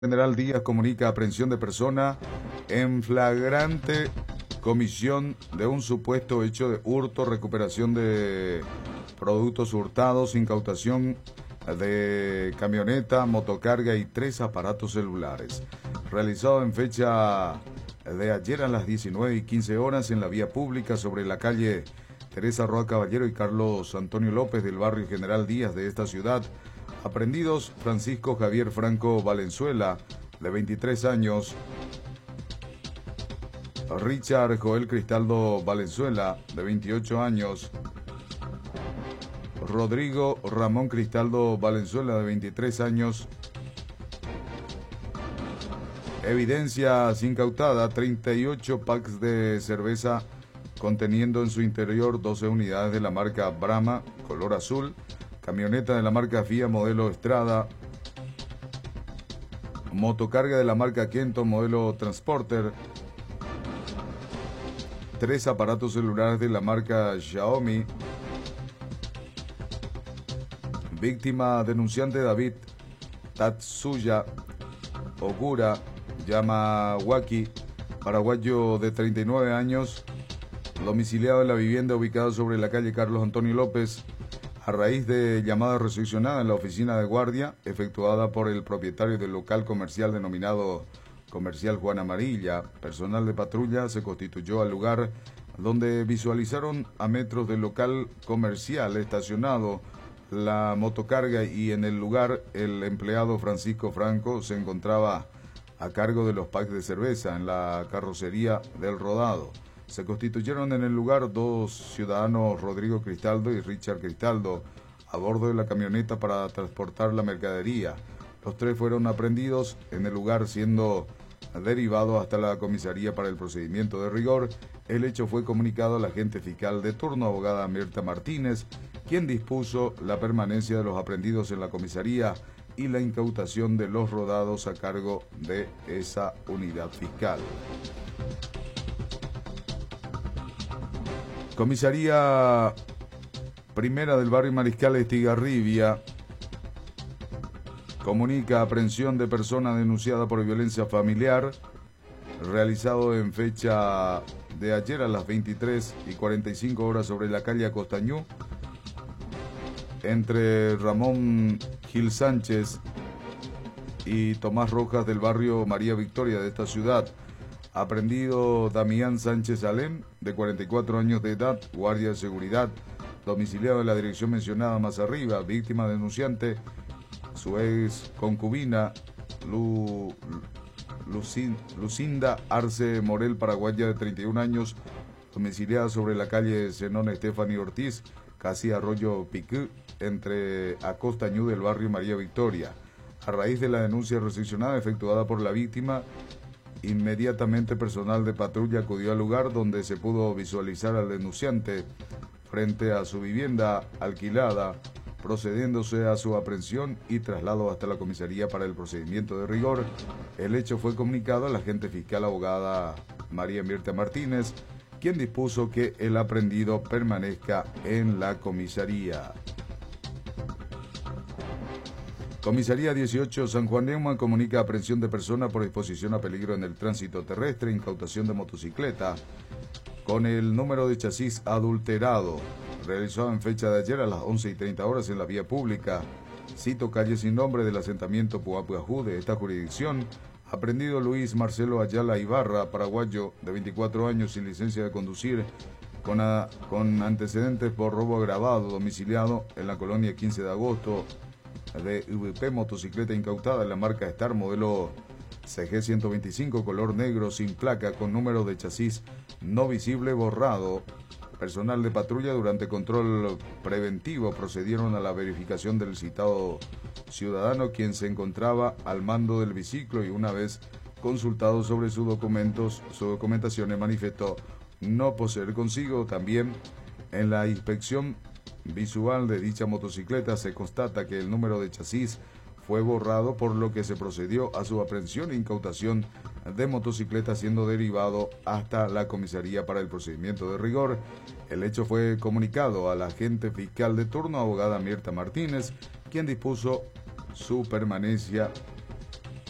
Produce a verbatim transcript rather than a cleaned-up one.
General Díaz comunica aprehensión de persona en flagrante comisión de un supuesto hecho de hurto, recuperación de productos hurtados, incautación de camioneta, motocarga y tres aparatos celulares. Realizado en fecha de ayer a las diecinueve y quince horas en la vía pública sobre la calle Teresa Roa Caballero y Carlos Antonio López del barrio General Díaz de esta ciudad. Aprendidos Francisco Javier Franco Valenzuela, de veintitrés años, Richard Joel Cristaldo Valenzuela, de veintiocho años, Rodrigo Ramón Cristaldo Valenzuela, de veintitrés años. Evidencias incautadas, treinta y ocho packs de cerveza conteniendo en su interior doce unidades de la marca Brahma, color azul, camioneta de la marca Fiat modelo Estrada, motocarga de la marca Kenton modelo Transporter, tres aparatos celulares de la marca Xiaomi. Víctima denunciante David Tatsuya Ogura Yamawaki, paraguayo de treinta y nueve años, domiciliado en la vivienda ubicada sobre la calle Carlos Antonio López. A raíz de llamada recepcionada en la oficina de guardia, efectuada por el propietario del local comercial denominado Comercial Juan Amarilla, personal de patrulla se constituyó al lugar donde visualizaron a metros del local comercial estacionado la motocarga y en el lugar el empleado Francisco Franco se encontraba a cargo de los packs de cerveza en la carrocería del rodado. Se constituyeron en el lugar dos ciudadanos, Rodrigo Cristaldo y Richard Cristaldo, a bordo de la camioneta para transportar la mercadería. Los tres fueron aprehendidos en el lugar, siendo derivados hasta la comisaría para el procedimiento de rigor. El hecho fue comunicado al agente fiscal de turno, abogada Mirta Martínez, quien dispuso la permanencia de los aprehendidos en la comisaría y la incautación de los rodados a cargo de esa unidad fiscal. Comisaría Primera del barrio Mariscal Estigarribia comunica aprehensión de persona denunciada por violencia familiar, realizado en fecha de ayer a las veintitrés y cuarenta y cinco horas sobre la calle Acostañú, entre Ramón Gil Sánchez y Tomás Rojas del barrio María Victoria de esta ciudad. Aprendido Damián Sánchez Alem, de cuarenta y cuatro años de edad, guardia de seguridad, domiciliado en la dirección mencionada más arriba. Víctima denunciante, su ex concubina, Lu, Lucin, Lucinda Arce Morel, paraguaya de treinta y un años, domiciliada sobre la calle Zenón Estefani Ortiz, casi Arroyo Piqué, entre Acostañú del barrio María Victoria. A raíz de la denuncia recepcionada efectuada por la víctima, inmediatamente personal de patrulla acudió al lugar donde se pudo visualizar al denunciante frente a su vivienda alquilada, procediéndose a su aprehensión y traslado hasta la comisaría para el procedimiento de rigor. El hecho fue comunicado a la agente fiscal abogada María Mirta Martínez, quien dispuso que el aprehendido permanezca en la comisaría. Comisaría dieciocho San Juan Neumann comunica aprehensión de persona por exposición a peligro en el tránsito terrestre, incautación de motocicleta con el número de chasis adulterado, realizado en fecha de ayer a las once y treinta horas en la vía pública. Cito calle sin nombre del asentamiento Puapuajú de esta jurisdicción. Aprendido Luis Marcelo Ayala Ibarra, paraguayo de veinticuatro años, sin licencia de conducir, con, a, con antecedentes por robo agravado, domiciliado en la colonia quince de agosto, de V P, motocicleta incautada en la marca Star modelo C G ciento veinticinco, color negro, sin placa, con número de chasis no visible borrado. Personal de patrulla durante control preventivo procedieron a la verificación del citado ciudadano, quien se encontraba al mando del biciclo, y una vez consultado sobre sus documentos, su documentación manifestó no poseer consigo. También en la inspección visual de dicha motocicleta se constata que el número de chasis fue borrado, por lo que se procedió a su aprehensión e incautación de motocicleta, siendo derivado hasta la comisaría para el procedimiento de rigor. El hecho fue comunicado a la agente fiscal de turno, abogada Mirta Martínez, quien dispuso su permanencia